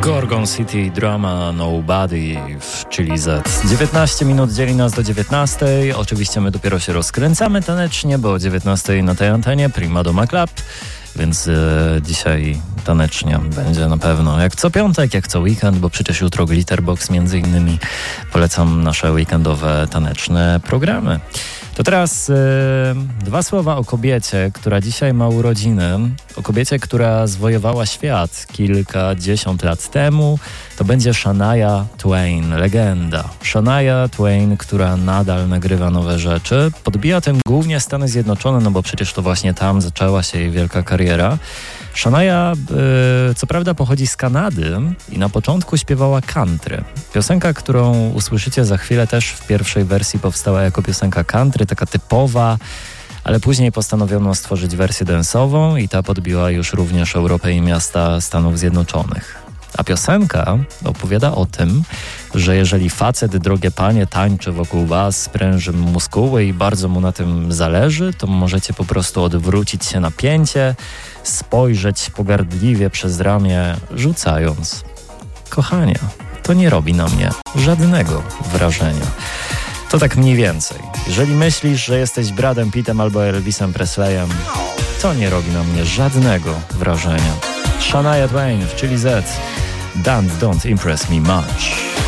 Gorgon City, drama Nobody w Chili Z. 19 minut dzieli nas do 19. Oczywiście my dopiero się rozkręcamy tanecznie, bo o 19 na tej antenie Prima Doma Club, więc dzisiaj tanecznie będzie na pewno. Jak co piątek, jak co weekend, bo przecież jutro Glitterbox między innymi. Polecam nasze weekendowe taneczne programy. To teraz dwa słowa o kobiecie, która dzisiaj ma urodziny. O kobiecie, która zwojowała świat kilkadziesiąt lat temu. To będzie Shania Twain, legenda. Shania Twain, która nadal nagrywa nowe rzeczy. Podbija tym głównie Stany Zjednoczone, no bo przecież to właśnie tam zaczęła się jej wielka kariera. Shania, co prawda, pochodzi z Kanady i na początku śpiewała country. Piosenka, którą usłyszycie za chwilę, też w pierwszej wersji powstała jako piosenka country, taka typowa, ale później postanowiono stworzyć wersję dance'ową i ta podbiła już również Europę i miasta Stanów Zjednoczonych. A piosenka opowiada o tym, że jeżeli facet, drogie panie, tańczy wokół was, spręży muskuły i bardzo mu na tym zależy, to możecie po prostu odwrócić się na pięcie, spojrzeć pogardliwie przez ramię, rzucając: kochanie, to nie robi na mnie żadnego wrażenia. To tak mniej więcej. Jeżeli myślisz, że jesteś Bradem Pittem albo Elvisem Presleyem, to nie robi na mnie żadnego wrażenia. Shania Twain w Chili Z. Don't impress me much.